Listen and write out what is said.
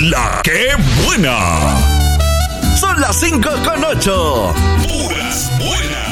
La que buena. Son las 5:08. Puras buenas.